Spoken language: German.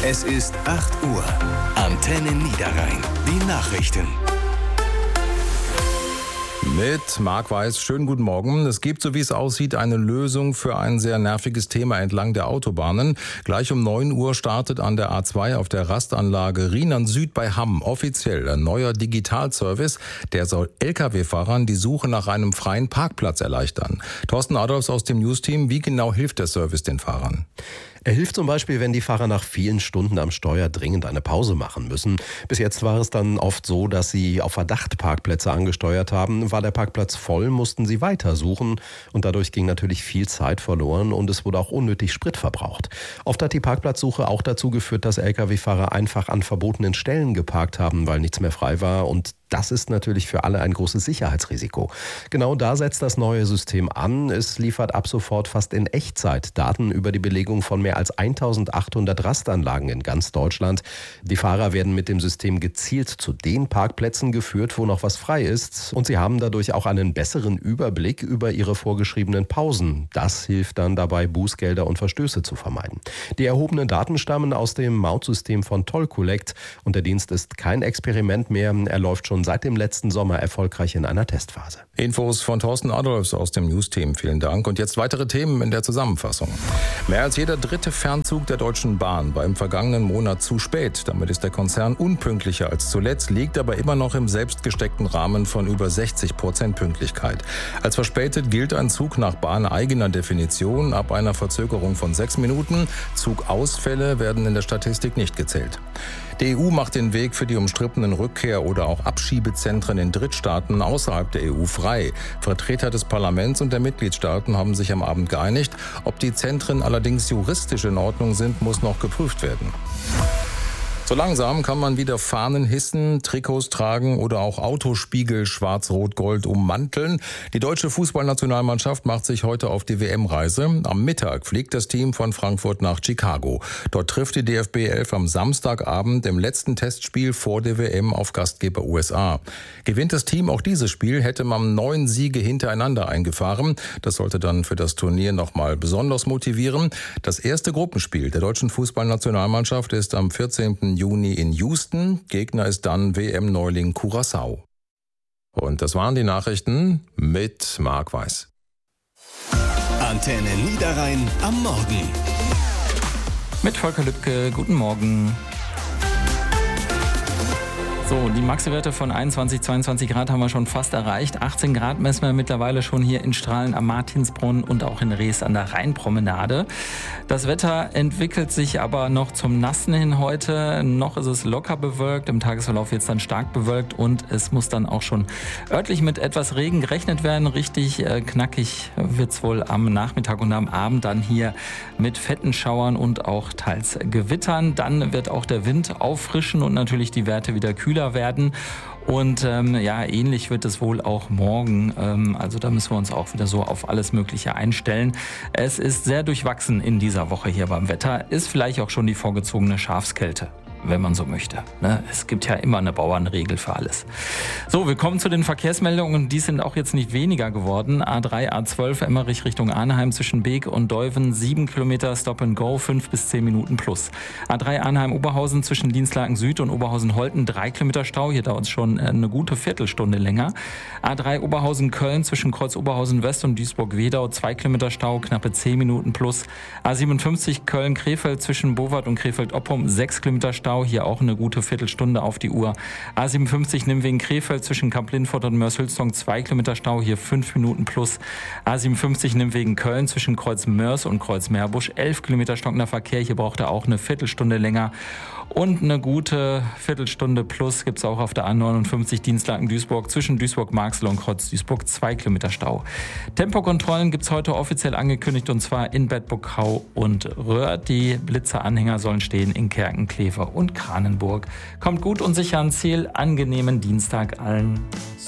Es ist 8 Uhr. Antenne Niederrhein. Die Nachrichten. Mit Marc Weiß, schönen guten Morgen. Es gibt, so wie es aussieht, eine Lösung für ein sehr nerviges Thema entlang der Autobahnen. Gleich um 9 Uhr startet an der A2 auf der Rastanlage Rheinland Süd bei Hamm offiziell ein neuer Digitalservice. Der soll Lkw-Fahrern die Suche nach einem freien Parkplatz erleichtern. Thorsten Adolfs aus dem News-Team, wie genau hilft der Service den Fahrern? Er hilft zum Beispiel, wenn die Fahrer nach vielen Stunden am Steuer dringend eine Pause machen müssen. Bis jetzt war es dann oft so, dass sie auf Verdacht Parkplätze angesteuert haben. War der Parkplatz voll, mussten sie weitersuchen. Und dadurch ging natürlich viel Zeit verloren und es wurde auch unnötig Sprit verbraucht. Oft hat die Parkplatzsuche auch dazu geführt, dass Lkw-Fahrer einfach an verbotenen Stellen geparkt haben, weil nichts mehr frei war. Und das ist natürlich für alle ein großes Sicherheitsrisiko. Genau da setzt das neue System an. Es liefert ab sofort fast in Echtzeit Daten über die Belegung von mehr als 1800 Rastanlagen in ganz Deutschland. Die Fahrer werden mit dem System gezielt zu den Parkplätzen geführt, wo noch was frei ist. Und sie haben dadurch auch einen besseren Überblick über ihre vorgeschriebenen Pausen. Das hilft dann dabei, Bußgelder und Verstöße zu vermeiden. Die erhobenen Daten stammen aus dem Mautsystem von Toll Collect. Und der Dienst ist kein Experiment mehr. Er läuft schon seit dem letzten Sommer erfolgreich in einer Testphase. Infos von Thorsten Adolfs aus dem News-Team. Vielen Dank. Und jetzt weitere Themen in der Zusammenfassung. Mehr als jeder dritte Fernzug der Deutschen Bahn war im vergangenen Monat zu spät. Damit ist der Konzern unpünktlicher als zuletzt, liegt aber immer noch im selbstgesteckten Rahmen von über 60% Pünktlichkeit. Als verspätet gilt ein Zug nach bahneigener Definition ab einer Verzögerung von 6 Minuten. Zugausfälle werden in der Statistik nicht gezählt. Die EU macht den Weg für die umstrittenen Rückkehr- oder auch Abschiebezentren in Drittstaaten außerhalb der EU frei. Vertreter des Parlaments und der Mitgliedstaaten haben sich am Abend geeinigt. Ob die Zentren allerdings juristisch in Ordnung sind, muss noch geprüft werden. So langsam kann man wieder Fahnen hissen, Trikots tragen oder auch Autospiegel schwarz-rot-gold ummanteln. Die deutsche Fußballnationalmannschaft macht sich heute auf die WM-Reise. Am Mittag fliegt das Team von Frankfurt nach Chicago. Dort trifft die DFB 11 am Samstagabend im letzten Testspiel vor der WM auf Gastgeber USA. Gewinnt das Team auch dieses Spiel, hätte man 9 Siege hintereinander eingefahren. Das sollte dann für das Turnier nochmal besonders motivieren. Das erste Gruppenspiel der deutschen Fußballnationalmannschaft ist am 14. Juni in Houston. Gegner ist dann WM-Neuling Curaçao. Und das waren die Nachrichten mit Marc Weiß. Antenne Niederrhein am Morgen. Mit Volker Lübke, guten Morgen. So, die Maxi-Werte von 21, 22 Grad haben wir schon fast erreicht. 18 Grad messen wir mittlerweile schon hier in Strahlen am Martinsbrunnen und auch in Rees an der Rheinpromenade. Das Wetter entwickelt sich aber noch zum Nassen hin heute. Noch ist es locker bewölkt, im Tagesverlauf wird es dann stark bewölkt und es muss dann auch schon örtlich mit etwas Regen gerechnet werden. Richtig knackig wird es wohl am Nachmittag und am Abend dann hier mit fetten Schauern und auch teils Gewittern. Dann wird auch der Wind auffrischen und natürlich die Werte wieder kühler werden. Und ähnlich wird es wohl auch morgen. Also da müssen wir uns auch wieder so auf alles Mögliche einstellen. Es ist sehr durchwachsen in dieser Woche hier beim Wetter. Ist vielleicht auch schon die vorgezogene Schafskälte, wenn man so möchte. Es gibt ja immer eine Bauernregel für alles. So, wir kommen zu den Verkehrsmeldungen. Die sind auch jetzt nicht weniger geworden. A3, A12, Emmerich Richtung Arnheim zwischen Beek und Deuven. 7 Kilometer Stop and Go, 5 bis 10 Minuten plus. A3 Arnheim-Oberhausen zwischen Dienstlaken Süd und Oberhausen-Holten. 3 Kilometer Stau. Hier dauert es schon eine gute Viertelstunde länger. A3 Oberhausen-Köln zwischen Kreuz Oberhausen-West und Duisburg-Wedau. 2 Kilometer Stau, knappe 10 Minuten plus. A57 Köln-Krefeld zwischen Bowart und Krefeld-Oppum. 6 Kilometer Stau. Hier auch eine gute Viertelstunde auf die Uhr. A57 Nimwegen-Krefeld zwischen Kamp-Lindfort und Mörs-Hülsdorf 2 Kilometer Stau, hier 5 Minuten plus. A57 Nimwegen-Köln zwischen Kreuz Mörs und Kreuz Meerbusch 11 Kilometer stockender Verkehr. Hier braucht er auch eine Viertelstunde länger. Und eine gute Viertelstunde plus gibt es auch auf der A59 Dienstlaken-Duisburg zwischen Duisburg-Marxloh und Kreuz Duisburg 2 Kilometer Stau. Tempokontrollen gibt es heute offiziell angekündigt und zwar in Bedburg-Hau und Röhr. Die Blitzeranhänger sollen stehen in Kerken, Klever und Kranenburg. Kommt gut und sicher ans Ziel. Angenehmen Dienstag allen.